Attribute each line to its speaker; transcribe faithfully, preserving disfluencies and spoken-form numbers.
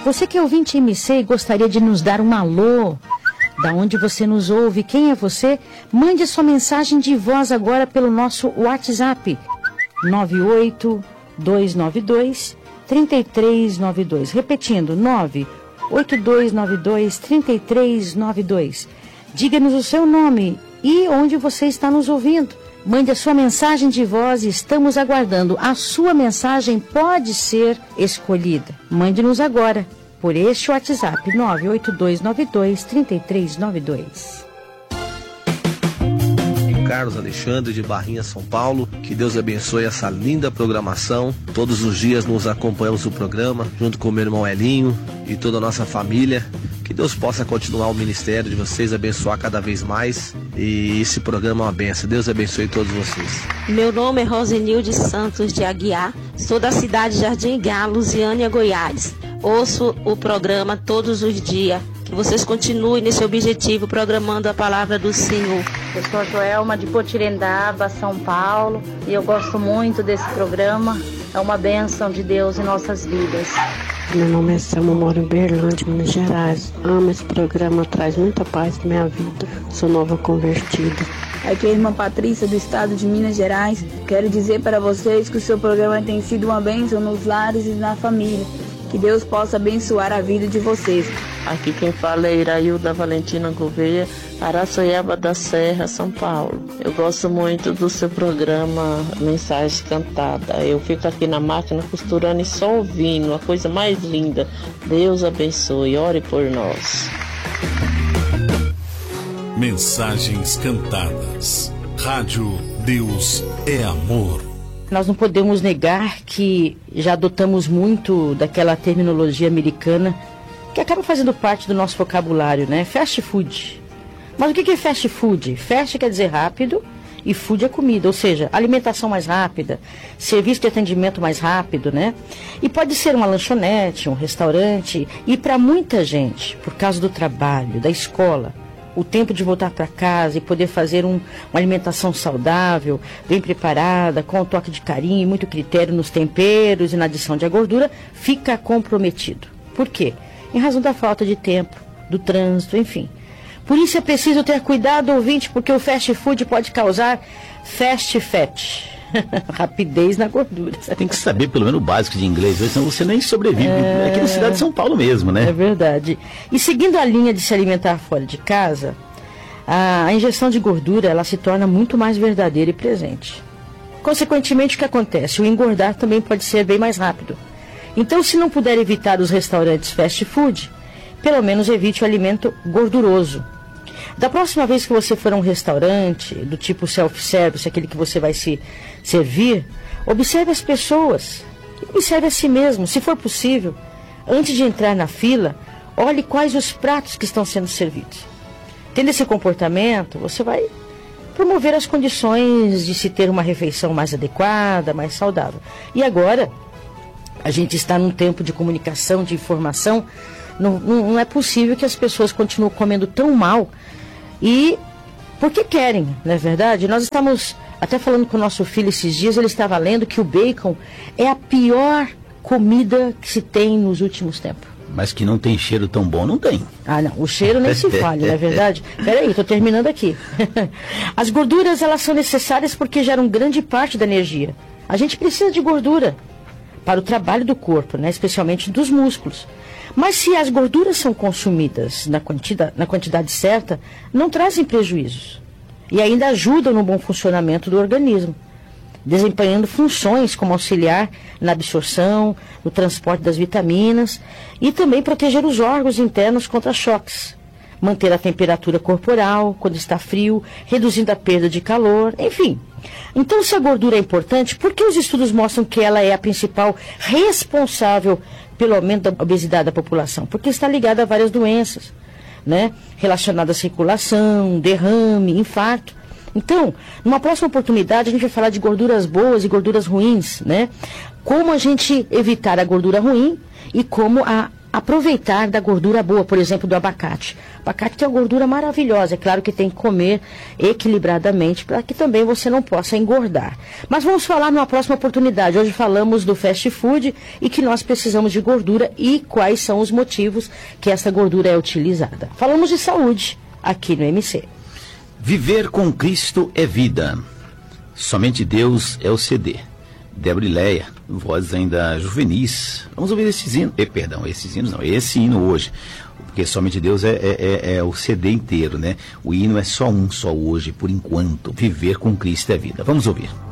Speaker 1: Você que é ouvinte M C e gostaria de nos dar um alô, da onde você nos ouve, quem é você? Mande sua mensagem de voz agora pelo nosso WhatsApp nove oito dois nove dois, três três nove dois. Repetindo, nove oito dois nove dois, três três nove dois. Diga-nos o seu nome e onde você está nos ouvindo. Mande a sua mensagem de voz e estamos aguardando. A sua mensagem pode ser escolhida. Mande-nos agora por este WhatsApp nove oito dois nove dois, três três nove dois.
Speaker 2: Carlos Alexandre de Barrinha, São Paulo. Que Deus abençoe essa linda programação. Todos os dias nos acompanhamos no programa, junto com o meu irmão Elinho e toda a nossa família. Que Deus possa continuar o ministério de vocês, abençoar cada vez mais. E esse programa é uma benção. Deus abençoe todos vocês.
Speaker 3: Meu nome é Rosenilde Santos de Aguiar. Sou da cidade de Jardim Gá, Lusiânia, Goiás. Ouço o programa todos os dias. Que vocês continuem nesse objetivo, programando a palavra do Senhor.
Speaker 4: Eu sou a Joelma de Potirendaba, São Paulo, e eu gosto muito desse programa. É uma bênção de Deus em nossas vidas.
Speaker 5: Meu nome é Selma, moro em Berlândia, Minas Gerais. Amo esse programa, traz muita paz para minha vida. Sou nova convertida.
Speaker 6: Aqui é a irmã Patrícia, do estado de Minas Gerais. Quero dizer para vocês que o seu programa tem sido uma bênção nos lares e na família. Que Deus possa abençoar a vida de vocês.
Speaker 7: Aqui quem fala é Irailda Valentina Gouveia, Araçoiaba da Serra, São Paulo. Eu gosto muito do seu programa Mensagem Cantada. Eu fico aqui na máquina costurando e só ouvindo, a coisa mais linda. Deus abençoe, ore por nós.
Speaker 8: Mensagens Cantadas. Rádio Deus é Amor.
Speaker 1: Nós não podemos negar que já adotamos muito daquela terminologia americana que acaba fazendo parte do nosso vocabulário, né? Fast food. Mas o que é fast food? Fast quer dizer rápido e food é comida, ou seja, alimentação mais rápida, serviço de atendimento mais rápido, né? E pode ser uma lanchonete, um restaurante, e para muita gente, por causa do trabalho, da escola, o tempo de voltar para casa e poder fazer um, uma alimentação saudável, bem preparada, com um toque de carinho e muito critério nos temperos e na adição de gordura, fica comprometido. Por quê? Em razão da falta de tempo, do trânsito, enfim. Por isso é preciso ter cuidado, ouvinte, porque o fast food pode causar fast fat. Rapidez na gordura.
Speaker 9: Tem que saber pelo menos o básico de inglês, senão você nem sobrevive. É... Aqui na cidade de São Paulo mesmo, né?
Speaker 1: É verdade. E seguindo a linha de se alimentar fora de casa, a ingestão de gordura ela se torna muito mais verdadeira e presente. Consequentemente, o que acontece? O engordar também pode ser bem mais rápido. Então, se não puder evitar os restaurantes fast food, pelo menos evite o alimento gorduroso. Da próxima vez que você for a um restaurante do tipo self-service, aquele que você vai se servir, observe as pessoas, observe a si mesmo, se for possível. Antes de entrar na fila, olhe quais os pratos que estão sendo servidos. Tendo esse comportamento, você vai promover as condições de se ter uma refeição mais adequada, mais saudável. E agora, a gente está num tempo de comunicação, de informação, não, não, não é possível que as pessoas continuem comendo tão mal e porque querem, não é verdade? Nós estamos até falando com o nosso filho esses dias, ele estava lendo que o bacon é a pior comida que se tem nos últimos tempos.
Speaker 9: Mas que não tem cheiro tão bom, não tem.
Speaker 1: Ah, não, o cheiro nem se fale, não é verdade? Peraí, estou terminando aqui. As gorduras, elas são necessárias porque geram grande parte da energia. A gente precisa de gordura para o trabalho do corpo, né? Especialmente dos músculos. Mas se as gorduras são consumidas na quantidade, na quantidade certa, não trazem prejuízos. E ainda ajudam no bom funcionamento do organismo, desempenhando funções como auxiliar na absorção, no transporte das vitaminas e também proteger os órgãos internos contra choques, manter a temperatura corporal quando está frio, reduzindo a perda de calor, enfim. Então, se a gordura é importante, por que os estudos mostram que ela é a principal responsável pelo aumento da obesidade da população? Porque está ligada a várias doenças, né? Relacionadas à circulação, derrame, infarto. Então, numa próxima oportunidade, a gente vai falar de gorduras boas e gorduras ruins, né? Como a gente evitar a gordura ruim e como a aproveitar da gordura boa, por exemplo, do abacate. O abacate tem uma gordura maravilhosa, é claro que tem que comer equilibradamente para que também você não possa engordar. Mas vamos falar numa próxima oportunidade. Hoje falamos do fast food e que nós precisamos de gordura e quais são os motivos que essa gordura é utilizada. Falamos de saúde aqui no M C.
Speaker 9: Viver com Cristo é vida. Somente Deus é o C D. Débora e Leia, vozes ainda juvenis. Vamos ouvir esses hinos. Eh, perdão, esses hinos não, esse hino hoje. Porque somente Deus é, é, é, é o C D inteiro, né? O hino é só um, só hoje, por enquanto. Viver com Cristo é vida. Vamos ouvir.